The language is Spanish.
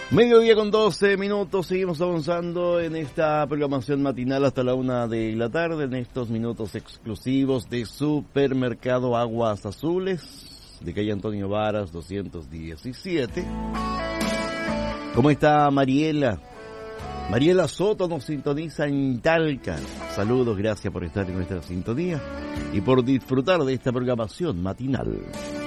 Mediodía con 12 minutos, seguimos avanzando en esta programación matinal hasta la 1 de la tarde, en estos minutos exclusivos de Supermercado Aguas Azules, de calle Antonio Varas 217. ¿Cómo está Mariela? Mariela Soto nos sintoniza en Talca. Saludos, gracias por estar en nuestra sintonía y por disfrutar de esta programación matinal.